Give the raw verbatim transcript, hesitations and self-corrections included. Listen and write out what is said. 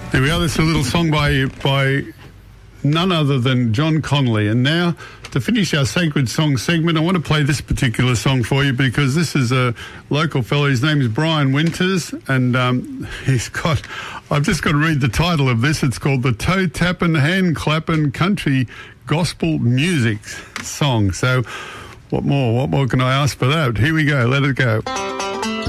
There we are. This is a little song by by none other than John Connolly. And now, to finish our Sacred Song segment, I want to play this particular song for you because this is a local fellow. His name is Brian Winters, and um, he's got... I've just got to read the title of this. It's called the Toe Tappin', Hand Clappin' Country Gospel Music Song. So what more? What more can I ask for that? Here we go. Let it go.